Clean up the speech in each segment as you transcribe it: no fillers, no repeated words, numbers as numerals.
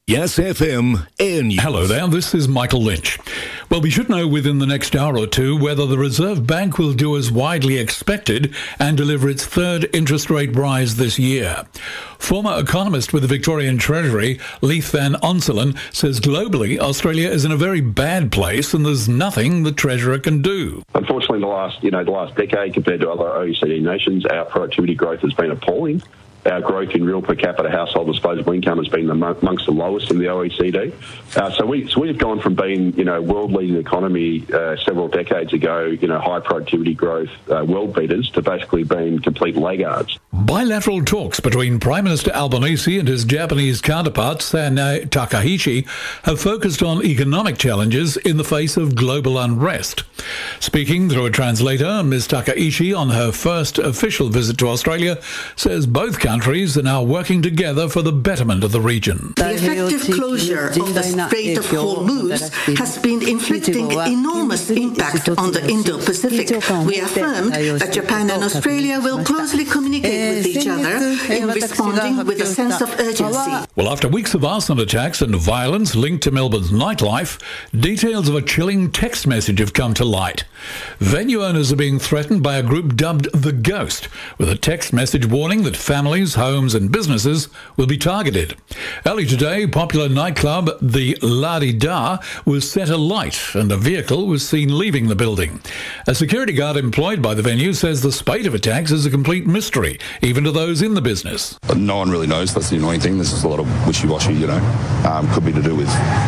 Yes FM Air News. Hello there, this is Michael Lynch. Well, we should know within the next hour or two whether the Reserve Bank will do as widely expected and deliver its third interest rate rise this year. Former economist with the Victorian Treasury, Leith Van Onselen, says globally Australia is in a very bad place and there's nothing the Treasurer can do. Unfortunately, the last decade compared to other OECD nations, our productivity growth has been appalling. Our growth in real per capita household disposable income has been amongst the lowest in the OECD. So we've gone from being, world-leading economy several decades ago, high productivity growth, world beaters, to basically being complete laggards. Bilateral talks between Prime Minister Albanese and his Japanese counterpart, Sanai Takaichi, have focused on economic challenges in the face of global unrest. Speaking through a translator, Ms. Takaichi, on her first official visit to Australia, says both countries are now working together for the betterment of the region. The effective closure of the Strait of Hormuz has been inflicting enormous impact on the Indo-Pacific. We affirm that Japan and Australia will closely communicate with each other in responding with a sense of urgency. Well, after weeks of arson attacks and violence linked to Melbourne's nightlife, details of a chilling text message have come to light. Venue owners are being threatened by a group dubbed The Ghost, with a text message warning that families, homes and businesses will be targeted. Early today, popular nightclub The La Di Da was set alight and a vehicle was seen leaving the building. A security guard employed by the venue says the spate of attacks is a complete mystery, even to those in the business. No one really knows. That's the annoying thing. There's just a lot of wishy-washy, could be to do with,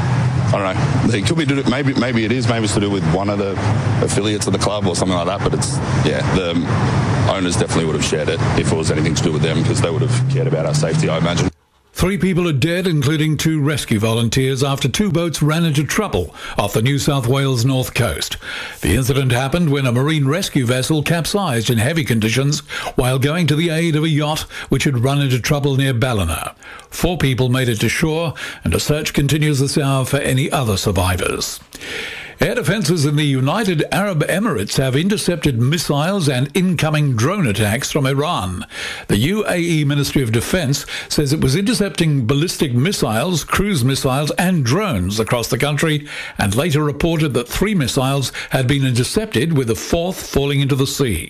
I don't know. It could be to do, maybe it is. Maybe it's to do with one of the affiliates of the club or something like that. But the owners definitely would have shared it if it was anything to do with them, because they would have cared about our safety, I imagine. 3 people are dead, including 2 rescue volunteers, after 2 boats ran into trouble off the New South Wales north coast. The incident happened when a marine rescue vessel capsized in heavy conditions while going to the aid of a yacht which had run into trouble near Ballina. 4 people made it to shore, and a search continues this hour for any other survivors. Air defences in the United Arab Emirates have intercepted missiles and incoming drone attacks from Iran. The UAE Ministry of Defence says it was intercepting ballistic missiles, cruise missiles and drones across the country, and later reported that 3 missiles had been intercepted, with the 4th falling into the sea.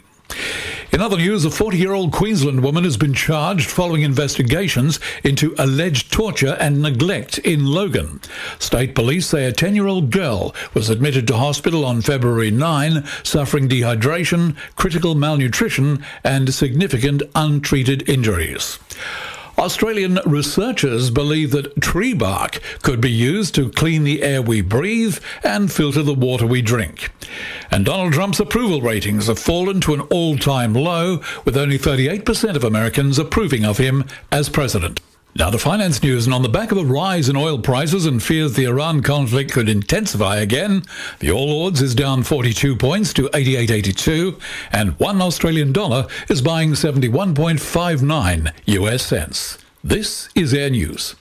In other news, a 40-year-old Queensland woman has been charged following investigations into alleged torture and neglect in Logan. State police say a 10-year-old girl was admitted to hospital on February 9, suffering dehydration, critical malnutrition and significant untreated injuries. Australian researchers believe that tree bark could be used to clean the air we breathe and filter the water we drink. And Donald Trump's approval ratings have fallen to an all-time low, with only 38% of Americans approving of him as president. Now to finance news, and on the back of a rise in oil prices and fears the Iran conflict could intensify again, the All Ords is down 42 points to 88.82, and $1 Australian dollar is buying 71.59 US cents. This is Air News.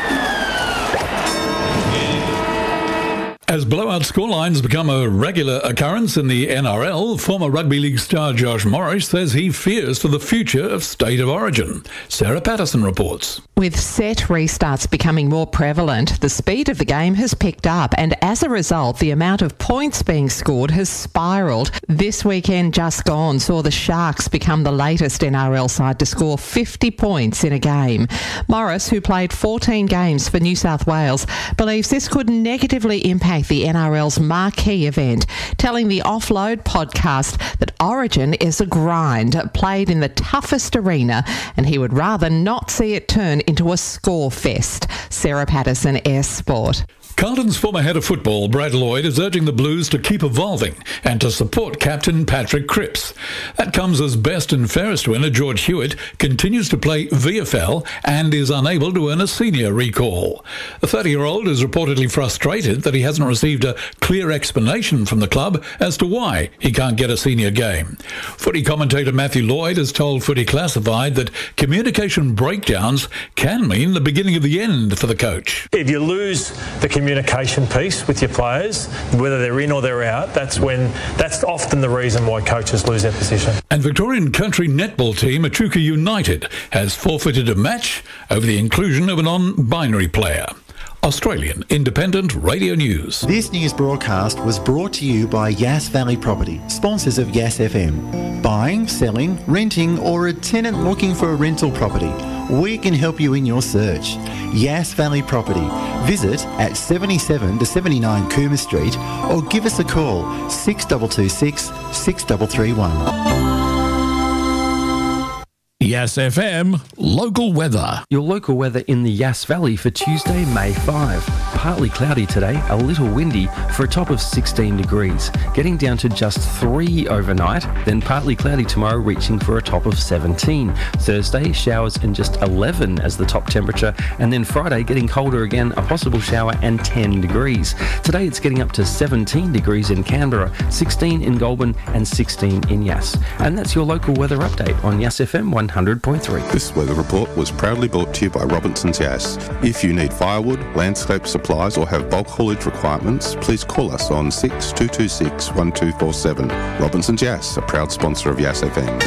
As blowout scorelines become a regular occurrence in the NRL, former rugby league star Josh Morris says he fears for the future of State of Origin. Sarah Patterson reports. With set restarts becoming more prevalent, the speed of the game has picked up, and as a result, the amount of points being scored has spiralled. This weekend just gone saw the Sharks become the latest NRL side to score 50 points in a game. Morris, who played 14 games for New South Wales, believes this could negatively impact the NRL's marquee event, telling the Offload podcast that Origin is a grind played in the toughest arena, and he would rather not see it turn into a score fest. Sarah Patterson, Air Sport. Carlton's former head of football, Brad Lloyd, is urging the Blues to keep evolving and to support captain Patrick Cripps. That comes as best and fairest winner George Hewitt continues to play VFL and is unable to earn a senior recall. The 30-year-old is reportedly frustrated that he hasn't received a clear explanation from the club as to why he can't get a senior game. Footy commentator Matthew Lloyd has told Footy Classified that communication breakdowns can mean the beginning of the end for the coach. If you lose the communication piece with your players, whether they're in or they're out, that's often the reason why coaches lose their position. And Victorian country netball team Echuca United has forfeited a match over the inclusion of a non-binary player. Australian Independent Radio News. This news broadcast was brought to you by Yass Valley Property, sponsors of Yass FM. Buying, selling, renting, or a tenant looking for a rental property, we can help you in your search. Yass Valley Property. Visit at 77 to 79 Coomer Street or give us a call 6226 6331. Yass FM local weather. Your local weather in the Yass Valley for Tuesday, May 5. Partly cloudy today, a little windy for a top of 16 degrees, getting down to just 3 overnight, then partly cloudy tomorrow reaching for a top of 17. Thursday, showers and just 11 as the top temperature, and then Friday getting colder again, a possible shower and 10 degrees. Today it's getting up to 17 degrees in Canberra, 16 in Goulburn and 16 in Yass. And that's your local weather update on Yass FM 100.3. This weather report was proudly brought to you by Robinson's Yass. If you need firewood, landscape supplies or have bulk haulage requirements, please call us on 6226 1247. Robinson's Yass, a proud sponsor of Yass FM.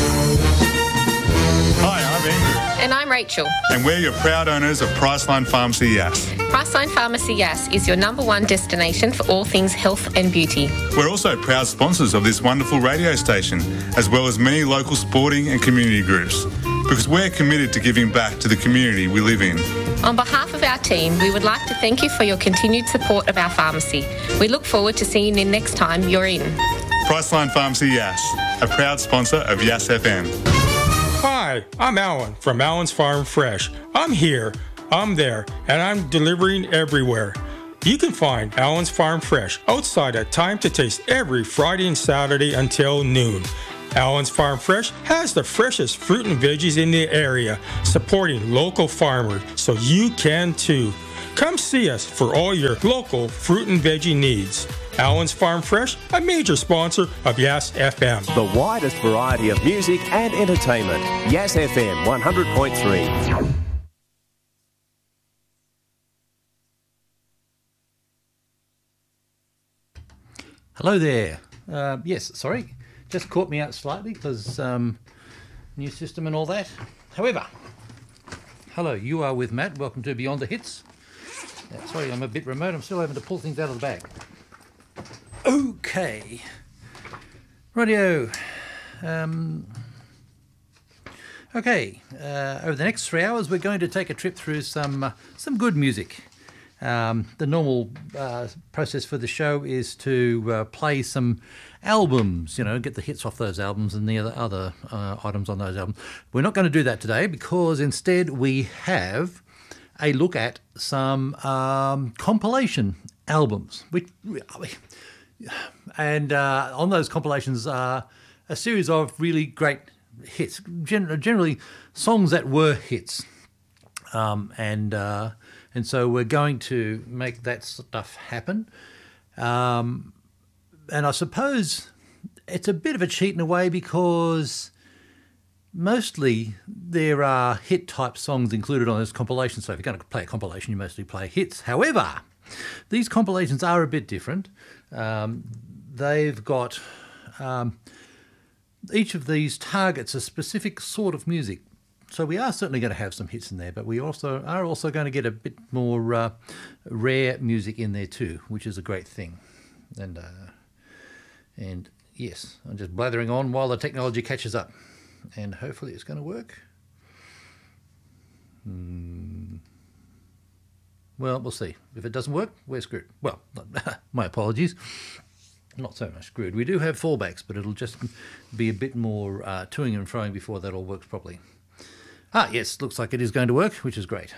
Hi, I'm Andrew. And I'm Rachel. And we're your proud owners of Priceline Pharmacy Yass. Priceline Pharmacy Yass is your #1 destination for all things health and beauty. We're also proud sponsors of this wonderful radio station, as well as many local sporting and community groups, because we're committed to giving back to the community we live in. On behalf of our team, we would like to thank you for your continued support of our pharmacy. We look forward to seeing you next time you're in. Priceline Pharmacy Yass, a proud sponsor of Yass FM. Hi, I'm Alan from Alan's Farm Fresh. I'm here, I'm there, and I'm delivering everywhere. You can find Alan's Farm Fresh outside at Time to Taste every Friday and Saturday until noon. Alan's Farm Fresh has the freshest fruit and veggies in the area, supporting local farmers, so you can too. Come see us for all your local fruit and veggie needs. Alan's Farm Fresh, a major sponsor of Yass FM. The widest variety of music and entertainment. Yass FM 100.3. Hello there. Yes, sorry. Just caught me out slightly because new system and all that. However, hello, you are with Matt. Welcome to Beyond the Hits. Sorry, I'm a bit remote. I'm still having to pull things out of the bag. Okay. Radio. Okay. Over the next 3 hours, we're going to take a trip through some good music. The normal process for the show is to play some albums, get the hits off those albums and the other items on those albums. We're not going to do that today because instead we have a look at some compilation albums. And on those compilations are a series of really great hits, generally songs that were hits. And so we're going to make that stuff happen. And I suppose it's a bit of a cheat in a way because mostly there are hit-type songs included on this compilation. So if you're going to play a compilation, you mostly play hits. However, these compilations are a bit different. They've got... each of these targets a specific sort of music. So we are certainly going to have some hits in there, but we are also going to get a bit more rare music in there too, which is a great thing. And yes, I'm just blathering on while the technology catches up, and hopefully it's going to work. Well, we'll see. If it doesn't work, we're screwed. Well, my apologies. Not so much screwed. We do have fallbacks, but it'll just be a bit more toing and froing before that all works properly. Yes, looks like it is going to work, which is great.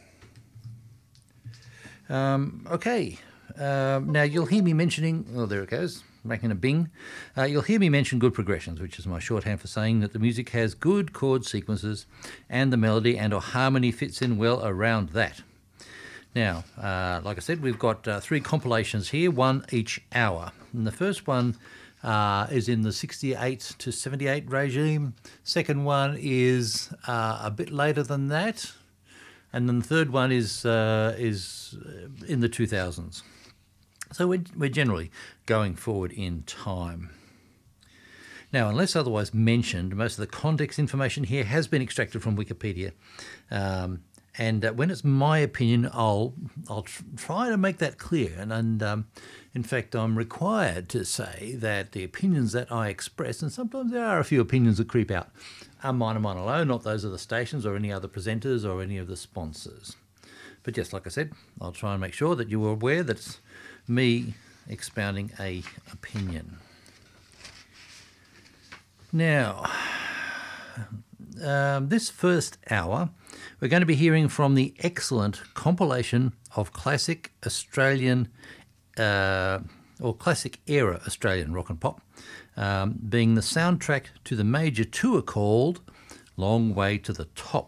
Okay. Now, you'll hear me mentioning... Oh, there it goes, making a bing. You'll hear me mention good progressions, which is my shorthand for saying that the music has good chord sequences and the melody and or harmony fits in well around that. Now, like I said, we've got 3 compilations here, one each hour. And the first one is in the 68 to 78 regime. Second one is a bit later than that. And then the third one is in the 2000s. So we're generally going forward in time. Now, unless otherwise mentioned, most of the context information here has been extracted from Wikipedia. And when it's my opinion, I'll try to make that clear. And in fact, I'm required to say that the opinions that I express, and sometimes there are a few opinions that creep out, are mine and mine alone, not those of the stations or any other presenters or any of the sponsors. But yes, like I said, I'll try and make sure that you are aware that it's me expounding a opinion. Now, this first hour, we're going to be hearing from the excellent compilation of classic Australian or classic era Australian rock and pop, being the soundtrack to the major tour called Long Way to the Top.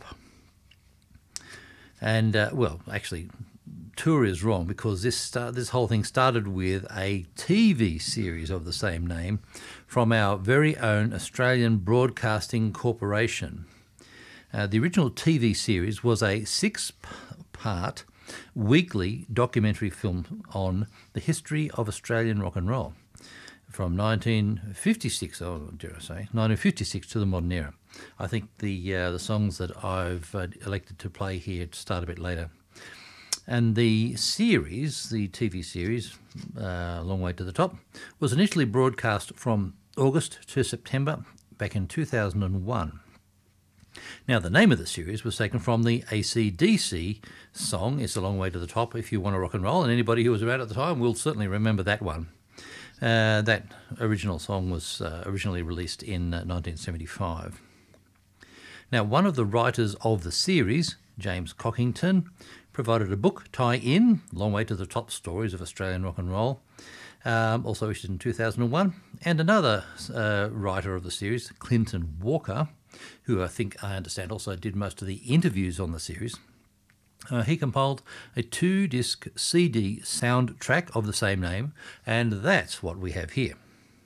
And, well, actually, tour is wrong because this whole thing started with a TV series of the same name from our very own Australian Broadcasting Corporation. The original TV series was a 6-part weekly documentary film on the history of Australian rock and roll from 1956, oh, dare I say, 1956 to the modern era. I think the songs that I've elected to play here start a bit later. And the series, the TV series, Long Way to the Top, was initially broadcast from August to September back in 2001. Now, the name of the series was taken from the AC/DC song, It's a Long Way to the Top, If You Want to Rock and Roll, and anybody who was around at the time will certainly remember that one. That original song was originally released in 1975. Now, one of the writers of the series, James Cockington, provided a book tie-in, Long Way to the Top Stories of Australian Rock and Roll, also issued in 2001, and another writer of the series, Clinton Walker, who I understand also did most of the interviews on the series. He compiled a 2-disc CD soundtrack of the same name, and that's what we have here.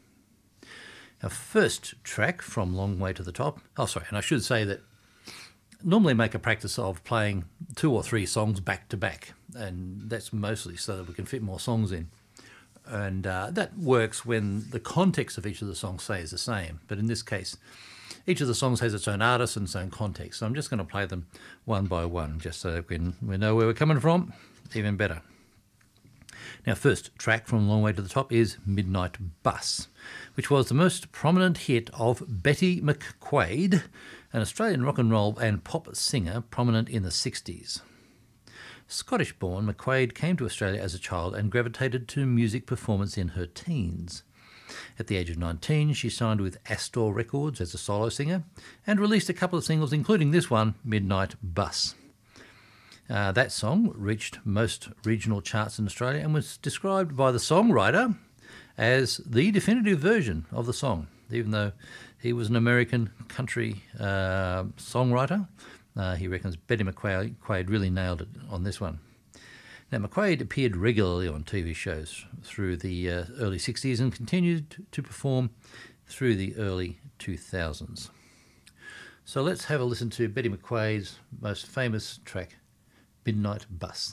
Our first track from Long Way to the Top, and I should say that normally make a practice of playing 2 or 3 songs back to back, and that's mostly so that we can fit more songs in. And that works when the context of each of the songs stays the same, but in this case, each of the songs has its own artist and its own context, so I'm just going to play them one by one, just so we know where we're coming from, even better. Now, first track from Long Way to the Top is Midnight Bus, which was the most prominent hit of Betty McQuaid, an Australian rock and roll and pop singer prominent in the 60s. Scottish-born, McQuaid came to Australia as a child and gravitated to music performance in her teens. At the age of 19, she signed with Astor Records as a solo singer and released a couple of singles, including this one, Midnight Bus. That song reached most regional charts in Australia and was described by the songwriter as the definitive version of the song, even though he was an American country songwriter. He reckons Betty McQuaid really nailed it on this one. Now, McQuaid appeared regularly on TV shows through the early 60s and continued to perform through the early 2000s. So let's have a listen to Betty McQuaid's most famous track, Midnight Bus.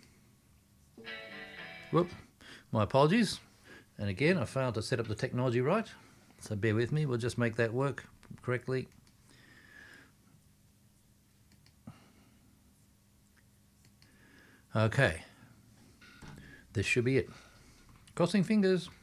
Whoop, my apologies. And again, I failed to set up the technology right, so bear with me, we'll just make that work correctly. Okay, this should be it. Crossing fingers.